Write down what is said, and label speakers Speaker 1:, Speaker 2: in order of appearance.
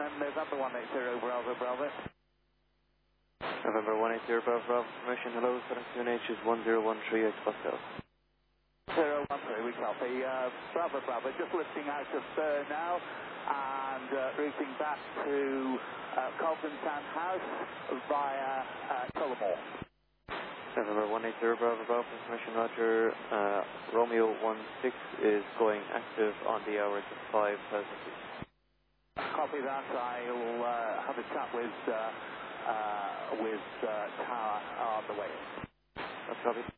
Speaker 1: November 180 Bravo Bravo.
Speaker 2: November 180 Bravo Bravo, permission, hello, 72NH is 1013 Pascal.
Speaker 1: 013, we copy. Bravo Bravo, just lifting out of Burr now and routing back to Colton Town House via Tullamore.
Speaker 2: November 180 Bravo Bravo, permission, roger. Romeo 16 is going active on the hours of 5,000 feet.
Speaker 1: Copy that. I'll have a chat with Tower on the way.
Speaker 2: That's copy.